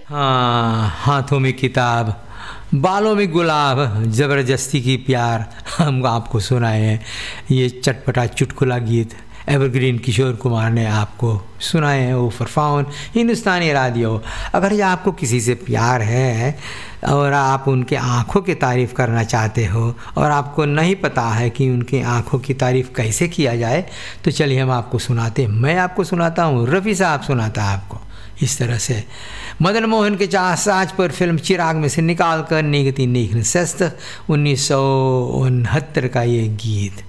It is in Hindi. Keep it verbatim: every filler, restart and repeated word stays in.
हाँ, हाथों में किताब, बालों में गुलाब, ज़बरदस्ती की प्यार हम आपको सुनाए हैं। ये चटपटा चुटकुला गीत एवरग्रीन किशोर कुमार ने आपको सुनाए हैं। वो फरफाउन हिंदुस्तानी रेडियो। अगर ये आपको किसी से प्यार है और आप उनके आँखों की तारीफ़ करना चाहते हो और आपको नहीं पता है कि उनकी आँखों की तारीफ़ कैसे किया जाए, तो चलिए हम आपको सुनाते हैं। मैं आपको सुनाता हूँ, रफ़ी साहब सुनाता है आपको इस तरह से। मदन मोहन के चाह साज पर फिल्म चिराग में से निकाल कर निगती निखन सस्त उन्नीस सौ उनहत्तर का ये गीत।